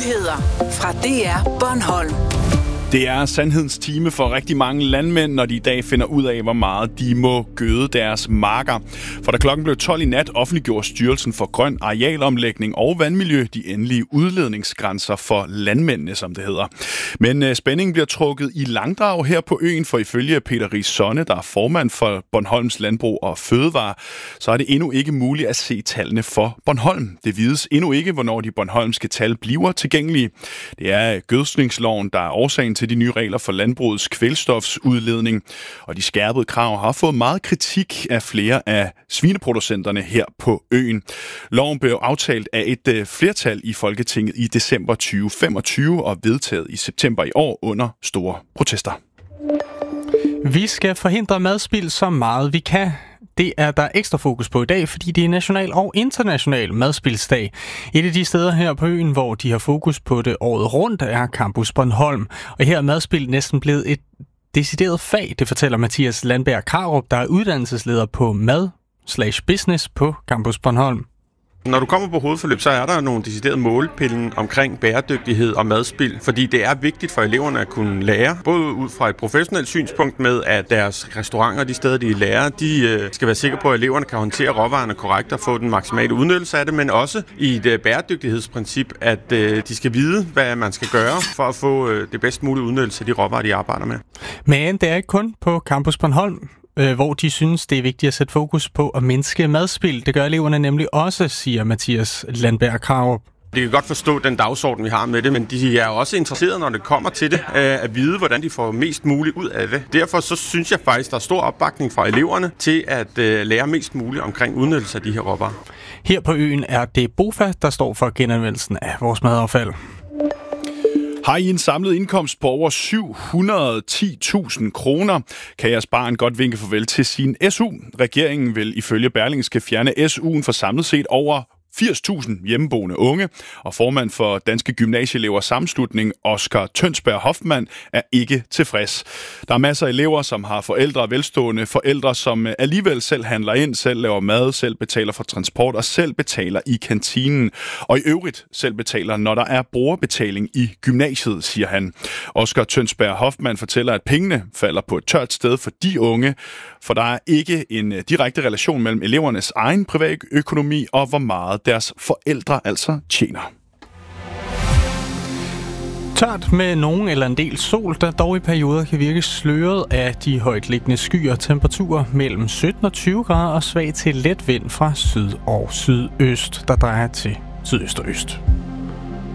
Nyheder fra DR Bornholm. Det er sandhedens time for rigtig mange landmænd, når de i dag finder ud af, hvor meget de må gøde deres marker. For da klokken blev 12 i nat, offentliggjorde Styrelsen for Grøn Arealomlægning og Vandmiljø de endelige udledningsgrænser for landmændene, som det hedder. Men spændingen bliver trukket i langdrag her på øen, for ifølge Peter Ries Sonne, der er formand for Bornholms Landbrug og Fødevare, så er det endnu ikke muligt at se tallene for Bornholm. Det vides endnu ikke, hvornår de bornholmske tal bliver tilgængelige. Det er gødskningsloven, der er årsagen til de nye regler for landbrugets kvælstofsudledning. Og de skærpede krav har fået meget kritik af flere af svineproducenterne her på øen. Loven blev aftalt af et flertal i Folketinget i december 2025 og vedtaget i september i år under store protester. Vi skal forhindre madspild så meget vi kan. Det er der ekstra fokus på i dag, fordi det er national og international madspildsdag. Et af de steder her på øen, hvor de har fokus på det året rundt, er Campus Bornholm. Og her er madspild næsten blevet et decideret fag, det fortæller Mathias Landberg Krarup, der er uddannelsesleder på mad/business på Campus Bornholm. Når du kommer på hovedforløb, så er der nogle deciderede målepinde omkring bæredygtighed og madspild, fordi det er vigtigt for eleverne at kunne lære, både ud fra et professionelt synspunkt med, at deres restauranter, de steder, de lærer, de skal være sikre på, at eleverne kan håndtere råvarerne korrekt og få den maksimale udnyttelse af det, men også i et bæredygtighedsprincip, at de skal vide, hvad man skal gøre for at få det bedst mulige udnyttelse af de råvarer, de arbejder med. Men det er ikke kun på Campus Bornholm, hvor de synes, det er vigtigt at sætte fokus på at mindske madspild. Det gør eleverne nemlig også, siger Mathias Landberg Krarup. De kan godt forstå den dagsorden, vi har med det, men de er også interesserede, når det kommer til det, at vide, hvordan de får mest muligt ud af det. Derfor så synes jeg faktisk, der er stor opbakning fra eleverne til at lære mest muligt omkring udnyttelse af de her råvarer. Her på øen er det BOFA, der står for genanvendelsen af vores madaffald. Har I en samlet indkomst på over 710.000 kroner, kan jeres barn godt vinke farvel til sin SU. Regeringen vil ifølge Berlingske fjerne SU'en for samlet set over 80.000 hjemmeboende unge, og formand for Danske Gymnasieelevers Sammenslutning, Oscar Tønsberg Hoffmann, er ikke tilfreds. Der er masser af elever, som har forældre og velstående forældre, som alligevel selv handler ind, selv laver mad, selv betaler for transport og selv betaler i kantinen. Og i øvrigt selv betaler, når der er brugerbetaling i gymnasiet, siger han. Oscar Tønsberg Hoffmann fortæller, at pengene falder på et tørt sted for de unge, for der er ikke en direkte relation mellem elevernes egen privatøkonomi og hvor meget deres forældre altså tjener. Tørt med nogen eller en del sol, der dog i perioder kan virke sløret af de højtliggende skyer. Temperaturer mellem 17 og 20 grader og svag til let vind fra syd og sydøst, der drejer til sydøst og øst.